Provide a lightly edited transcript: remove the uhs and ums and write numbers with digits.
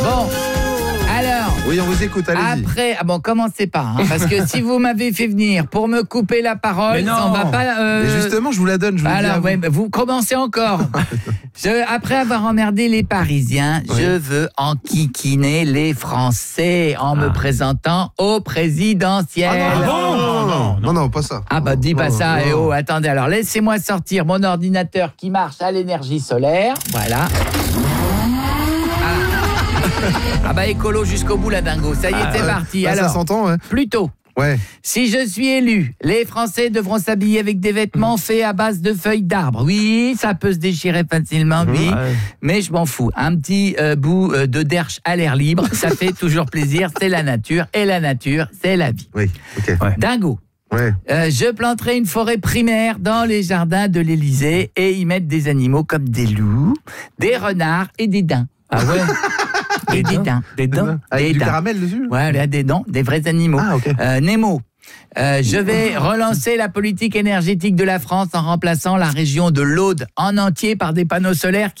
Bon, alors... Oui, on vous écoute, allez-y. Après, commencez pas, parce que si vous m'avez fait venir pour me couper la parole, on va pas... Mais justement, je vous la donne, je vous le dis à vous. Ouais, vous commencez encore. Après avoir emmerdé les Parisiens, je veux enquiquiner les Français en me présentant au présidentiel. Non, pas ça. Dis pas ça, attendez, alors laissez-moi sortir mon ordinateur qui marche à l'énergie solaire, voilà. Écolo jusqu'au bout, la dingo. Ça y est, c'est parti. Alors, ça s'entend, ouais. Plutôt. Ouais. Si je suis élu, les Français devront s'habiller avec des vêtements faits à base de feuilles d'arbre. Oui, ça peut se déchirer facilement, oui. Mais je m'en fous. Un petit bout de derche à l'air libre, ça fait toujours plaisir. C'est la nature. Et la nature, c'est la vie. Oui, ok. Ouais. Dingo. Ouais. Je planterai une forêt primaire dans les jardins de l'Élysée et y mettre des animaux comme des loups, des renards et des daims. Ah ouais. Et des daims. Des daims. Avec du caramel dessus. Ouais, des vrais animaux. Ok. Nemo. Je vais relancer la politique énergétique de la France en remplaçant la région de l'Aude en entier par des panneaux solaires